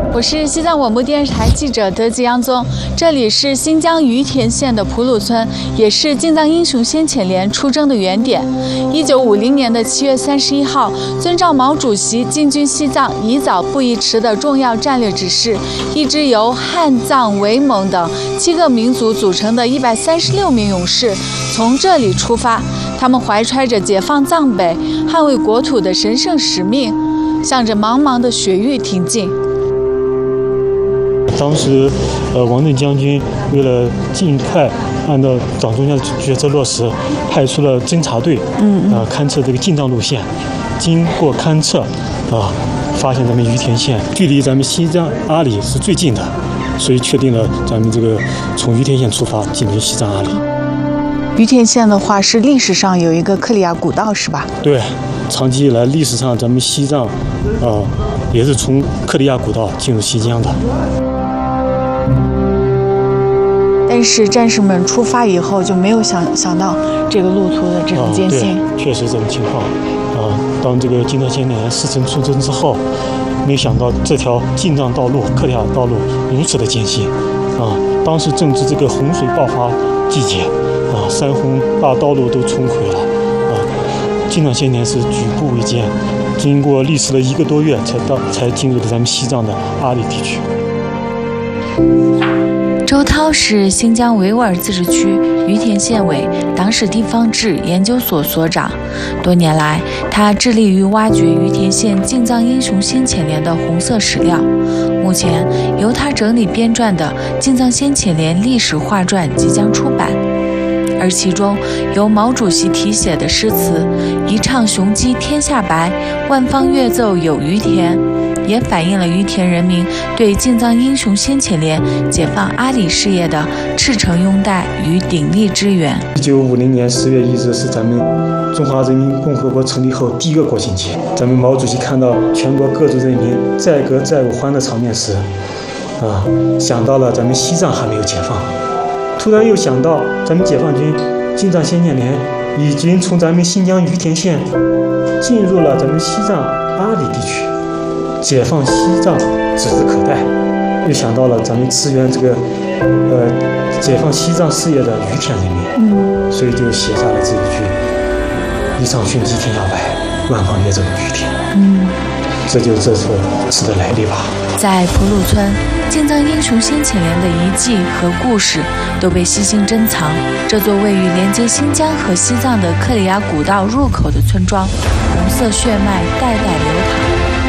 我是西藏广播电视台记者德吉央宗，这里是新疆于田县的普鲁村，也是进藏英雄先遣连出征的原点。1950年的7月31号，遵照毛主席进军西藏宜早不宜迟的重要战略指示，一支由汉藏维蒙等7个民族组成的136名勇士从这里出发，他们怀揣着解放藏北、捍卫国土的神圣使命，向着茫茫的雪域挺进。 当时，王震将军为了尽快按照党中央的决策落实，派出了侦察队，勘测这个进藏路线。经过勘测，发现咱们于田县距离咱们西藏阿里是最近的，所以确定了咱们这个从于田县出发进军西藏阿里。 于田县的话是历史上有一个克里亚古道，是吧？ 对，长期以来历史上咱们西藏，也是从克里亚古道进入新疆的。 但是战士们出发以后就没有想到这个路途的这种艰辛。 对，确实这种情况。当这个进藏先遣4城出征之后，没想到这条进藏道路、克里亚道路如此的艰辛。当时正值这个洪水爆发季节，山洪把道路都冲毁了。进藏先遣是举步维艰，经过历时了1个多月才进入了咱们西藏的阿里地区。 周涛是新疆维吾尔自治区于田县委党史地方志研究所所长，多年来，他致力于挖掘于田县进藏英雄先遣连的红色史料。目前，由他整理编撰的《进藏先遣连历史画传》即将出版，而其中由毛主席题写的诗词“一唱雄鸡天下白，万方乐奏有于田”。也反映了于田人民对进藏英雄先遣连解放阿里事业的赤诚拥戴与鼎力支援。 1950年10月1日是咱们中华人民共和国成立后第1个国庆节。咱们毛主席看到全国各族人民载歌载舞欢的场面时，想到了咱们西藏还没有解放，突然又想到咱们解放军进藏先遣连已经从咱们新疆于田县进入了咱们西藏阿里地区。解放西藏指日可待，又想到了咱们支援这个解放西藏事业的于田人民，所以就写下了这一句“一唱雄鸡天下白，万方乐奏有于田”。这就是这首诗的来历吧。 在普鲁村，进藏英雄先遣连的遗迹和故事都被悉心珍藏。这座位于连接新疆和西藏的克里亚古道入口的村庄，红色血脉代代流淌。